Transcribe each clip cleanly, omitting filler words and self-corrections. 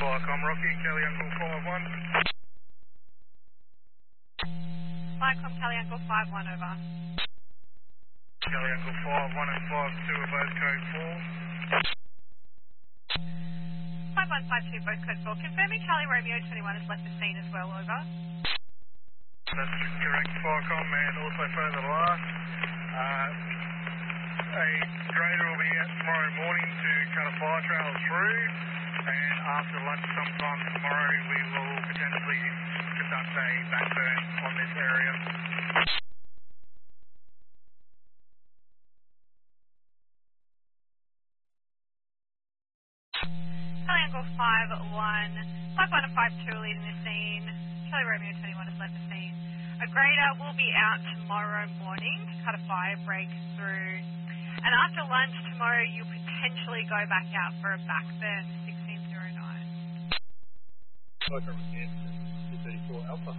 Viacom Rocky, Kelly Uncle 51. Viacom Kelly Uncle 51 over. Kelly Uncle 51 and 52 are both code 4. 5152 both code 4. Confirming Charlie Romeo 21 has left the scene as well, over. That's correct, Viacom, and also further last. A grader will be out tomorrow morning to cut a fire trail through, and after lunch sometime tomorrow we will potentially conduct a backburn on this area. Charlie Uncle 51 and 52 are leading the scene. Charlie Romeo 21 has left the scene. A grader will be out tomorrow morning to cut a fire break through. And after lunch tomorrow, you'll potentially go back out for a backburn, 1609. Viacom 234 Alpha.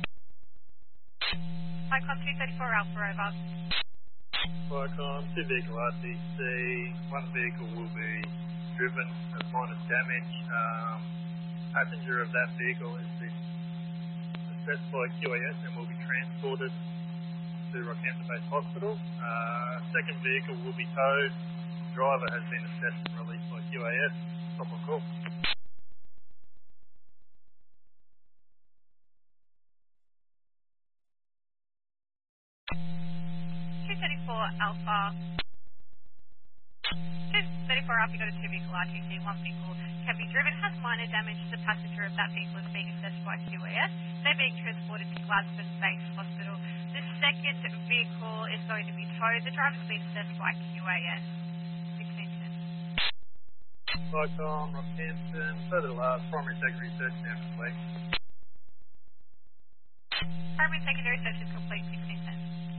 Viacom 234 Alpha, over. Viacom, 2 vehicle RTC, 1 vehicle will be driven as minor damage. Passenger of that vehicle has been assessed by QAS and will be transported to Rockhampton Base Hospital. Second vehicle will be towed. Driver has been assessed and released by QAS. Stop on call. Alpha. 234 Alpha, you got a 2 vehicle RTC, 1 vehicle can be driven, has minor damage. The passenger of that vehicle is being assessed by QAS. They're being transported to Gladstone Base Hospital. The second vehicle is going to be towed. The driver's been assessed by QAS. 1610. Viacom, Rockhampton, further last, primary secondary search now complete. Primary secondary search is complete, 1610.